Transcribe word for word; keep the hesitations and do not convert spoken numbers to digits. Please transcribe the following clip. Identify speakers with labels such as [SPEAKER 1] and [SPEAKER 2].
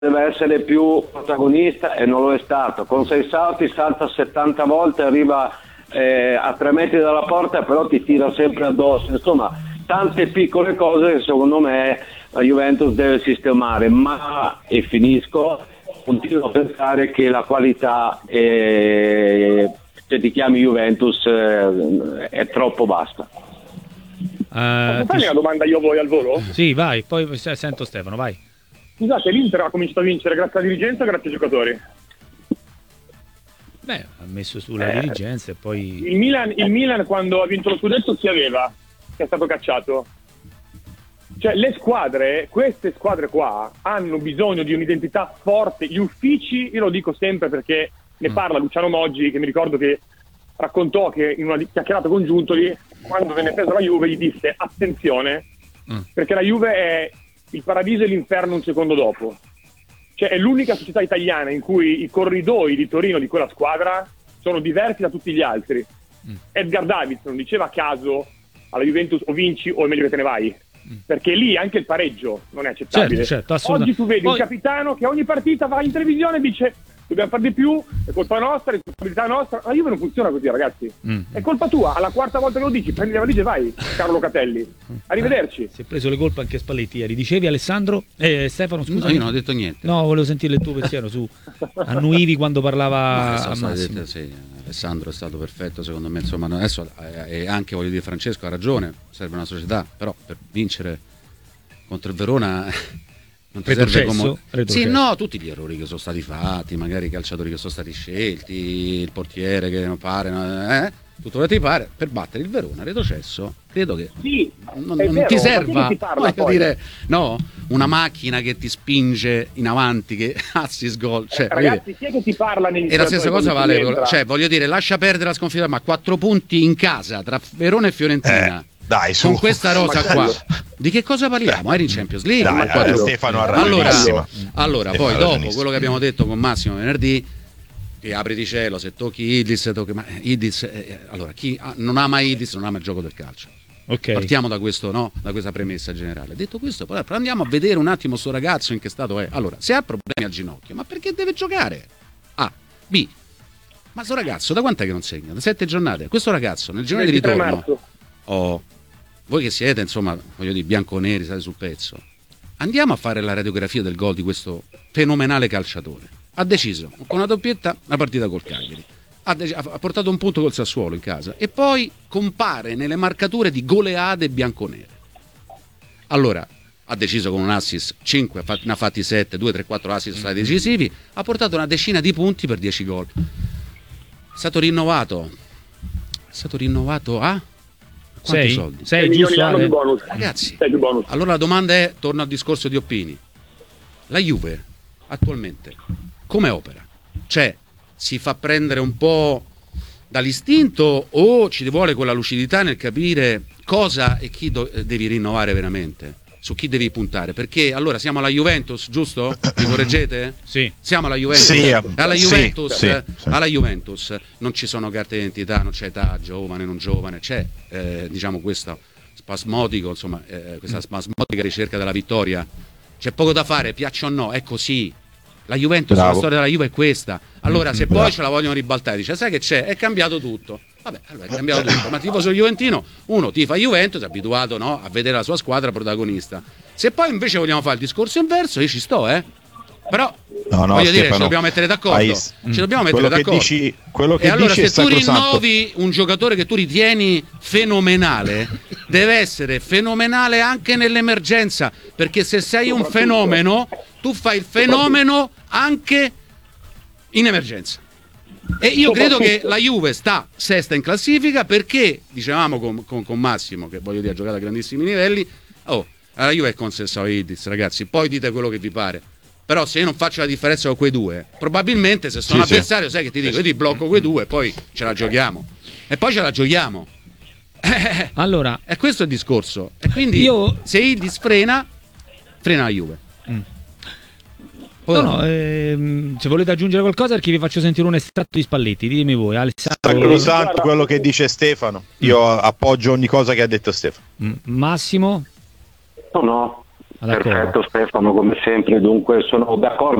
[SPEAKER 1] deve essere più protagonista e non lo è stato. Con sei salti salta settanta volte, arriva eh, a tre metri dalla porta, però ti tira sempre addosso. Insomma, tante piccole cose che secondo me la Juventus deve sistemare, ma, e finisco, continuo a pensare che la qualità è, se ti chiami Juventus è, è troppo bassa.
[SPEAKER 2] Uh, Posso fare una domanda io a voi al volo?
[SPEAKER 3] Sì, vai, poi sento Stefano, vai.
[SPEAKER 2] Scusate, l'Inter ha cominciato a vincere grazie alla dirigenza o grazie ai giocatori?
[SPEAKER 3] Beh, ha messo sulla eh, dirigenza e poi...
[SPEAKER 2] Il Milan, il Milan quando ha vinto lo scudetto chi aveva? Che è stato cacciato? Cioè le squadre, queste squadre qua hanno bisogno di un'identità forte. Gli uffici, io lo dico sempre perché ne mm. parla Luciano Moggi, che mi ricordo che raccontò che in una chiacchierata con Giuntoli, quando venne preso la Juve, gli disse attenzione, mm. perché la Juve è il paradiso e l'inferno un secondo dopo. Cioè è l'unica società italiana in cui i corridoi di Torino di quella squadra sono diversi da tutti gli altri. Mm. Edgar Davidson diceva a caso alla Juventus o vinci o è meglio che te ne vai. Mm. Perché lì anche il pareggio non è accettabile.
[SPEAKER 3] Certo, certo,
[SPEAKER 2] oggi tu vedi
[SPEAKER 3] Poi...
[SPEAKER 2] un capitano che ogni partita va in televisione e dice dobbiamo fare di più, è colpa nostra, è responsabilità nostra. La Juve non funziona così, ragazzi. Mm. È colpa tua. Alla quarta volta che lo dici, prendi la valigia e vai, Carlo Catelli. Arrivederci.
[SPEAKER 3] Eh, si è preso le colpe anche Spalletti ieri. Dicevi, Alessandro? Eh, Stefano, scusa.
[SPEAKER 4] No, io non ho detto niente.
[SPEAKER 3] No, volevo sentire il tuo pensiero su annuivi quando parlava a Massimo.
[SPEAKER 4] Detto, sì, Alessandro è stato perfetto, secondo me. Insomma, adesso e anche voglio dire, Francesco ha ragione. Serve una società, però per vincere contro il Verona. Non ti serve come... Sì, no, tutti gli errori che sono stati fatti, magari i calciatori che sono stati scelti, il portiere che non pare, eh? Tutto quello che ti pare, per battere il Verona, retrocesso, credo che
[SPEAKER 2] sì,
[SPEAKER 4] non, non vero, ti serva ti parla, dire, no, una macchina che ti spinge in avanti, che assist gol. Cioè,
[SPEAKER 2] eh, ragazzi, chi è che ti parla negli
[SPEAKER 4] e la stessa cosa vale, cioè, voglio dire, lascia perdere la sconfitta, ma quattro punti in casa tra Verona e Fiorentina.
[SPEAKER 5] Eh. Dai, su.
[SPEAKER 4] Con questa rosa qua di che cosa parliamo? Eri in Champions League?
[SPEAKER 5] Dai, dai, Stefano
[SPEAKER 4] allora, allora Stefano poi dopo quello che abbiamo detto con Massimo venerdì, che apri di cielo, se tocchi Idris, tocchi, ma Idris eh, allora chi ha, non ama Idris non ama il gioco del calcio.
[SPEAKER 3] Okay.
[SPEAKER 4] Partiamo da questo, no? Da questa premessa generale. Detto questo, poi andiamo a vedere un attimo sto ragazzo in che stato è. Allora, se ha problemi al ginocchio, ma perché deve giocare? A. B. Ma sto ragazzo da quant'è che non segna? Da sette giornate. Questo ragazzo nel girone di ritorno oh, voi che siete, insomma, voglio dire, bianconeri, state sul pezzo, andiamo a fare la radiografia del gol di questo fenomenale calciatore. Ha deciso, con una doppietta, la partita col Cagliari. Ha, dec- ha portato un punto col Sassuolo in casa e poi compare nelle marcature di goleade bianconere. Allora, ha deciso con un assist cinque, ne ha fatti sette, due, tre, quattro assist stati decisivi, ha portato una decina di punti per dieci gol. È stato rinnovato. È stato rinnovato a... Quanti
[SPEAKER 3] sei?
[SPEAKER 4] soldi?
[SPEAKER 3] sei giusto,
[SPEAKER 2] più bonus.
[SPEAKER 4] Ragazzi,
[SPEAKER 2] sei più bonus.
[SPEAKER 4] Allora la domanda è, torno al discorso di Oppini, la Juve attualmente come opera? Cioè si fa prendere un po' dall'istinto o ci vuole quella lucidità nel capire cosa e chi do- devi rinnovare veramente? Su chi devi puntare? Perché allora siamo alla Juventus, giusto? Mi correggete?
[SPEAKER 3] Sì.
[SPEAKER 4] Siamo alla Juventus.
[SPEAKER 5] Sì,
[SPEAKER 4] alla Juventus,
[SPEAKER 5] sì, sì, sì.
[SPEAKER 4] alla Juventus non ci sono carte d'identità, non c'è età, giovane, non giovane, c'è eh, diciamo questo spasmodico, insomma, eh, questa spasmodica ricerca della vittoria. C'è poco da fare, piaccia o no, è così. La Juventus,
[SPEAKER 5] Bravo.
[SPEAKER 4] la storia della Juve è questa. Allora, se
[SPEAKER 5] Bravo.
[SPEAKER 4] poi ce la vogliono ribaltare, dice, sai che c'è? È cambiato tutto. Vabbè, allora è cambiato tutto. Ma tifoso juventino, uno tifa Juventus, è abituato, no, a vedere la sua squadra protagonista. Se poi invece vogliamo fare il discorso inverso, io ci sto, eh. Però
[SPEAKER 5] no, no,
[SPEAKER 4] voglio
[SPEAKER 5] Stefano,
[SPEAKER 4] dire, ci dobbiamo mettere d'accordo.
[SPEAKER 5] Hai...
[SPEAKER 4] Ci dobbiamo mettere
[SPEAKER 5] quello
[SPEAKER 4] d'accordo.
[SPEAKER 5] Che dici, quello che
[SPEAKER 4] e allora,
[SPEAKER 5] dici
[SPEAKER 4] se tu
[SPEAKER 5] sacrosanto.
[SPEAKER 4] rinnovi un giocatore che tu ritieni fenomenale, deve essere fenomenale anche nell'emergenza. Perché se sei un fenomeno, tu fai il fenomeno anche in emergenza. E io credo che la Juve sta sesta in classifica perché, dicevamo con, con, con Massimo, che voglio dire ha giocato a grandissimi livelli, oh, la Juve è con Sessaoidis, ragazzi, poi dite quello che vi pare. Però se io non faccio la differenza con quei due, probabilmente se sono
[SPEAKER 5] sì,
[SPEAKER 4] avversario,
[SPEAKER 5] sì.
[SPEAKER 4] sai che ti dico, io ti blocco quei due, poi ce la giochiamo. E poi ce la giochiamo.
[SPEAKER 3] Allora,
[SPEAKER 4] è questo il discorso. E quindi
[SPEAKER 3] io...
[SPEAKER 4] se Idis frena, frena la Juve.
[SPEAKER 3] Mm. No, no, ehm, se volete aggiungere qualcosa, perché vi faccio sentire un estratto di Spalletti, ditemi voi. Alessandro...
[SPEAKER 5] Sacrosanto quello che dice Stefano. Io mm. appoggio ogni cosa che ha detto Stefano.
[SPEAKER 3] Mm. Massimo?
[SPEAKER 1] No, no.
[SPEAKER 3] D'accordo.
[SPEAKER 1] Perfetto Stefano, come sempre, dunque sono d'accordo